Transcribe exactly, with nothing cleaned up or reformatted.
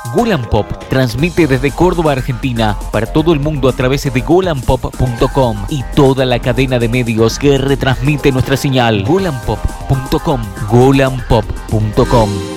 Golan Pop transmite desde Córdoba, Argentina, para todo el mundo a través de golan pop punto com y toda la cadena de medios que retransmite nuestra señal. golan pop punto com, golan pop punto com.